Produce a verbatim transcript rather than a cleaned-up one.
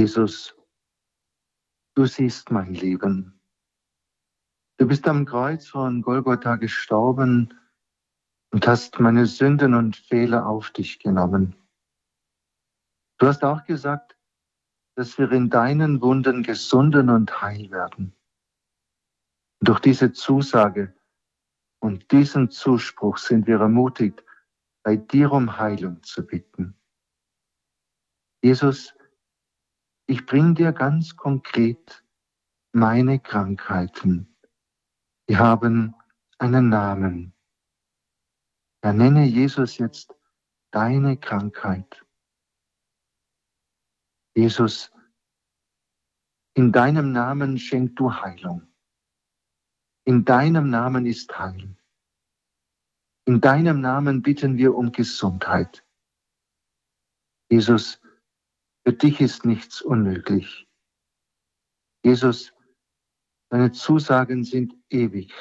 Jesus, du siehst mein Leben. Du bist am Kreuz von Golgotha gestorben und hast meine Sünden und Fehler auf dich genommen. Du hast auch gesagt, dass wir in deinen Wunden gesunden und heil werden. Und durch diese Zusage und diesen Zuspruch sind wir ermutigt, bei dir um Heilung zu bitten. Jesus, ich bring dir ganz konkret meine Krankheiten. Die haben einen Namen. Ja, nenne Jesus jetzt deine Krankheit. Jesus, in deinem Namen schenk du Heilung. In deinem Namen ist Heil. In deinem Namen bitten wir um Gesundheit. Jesus, für dich ist nichts unmöglich. Jesus, deine Zusagen sind ewig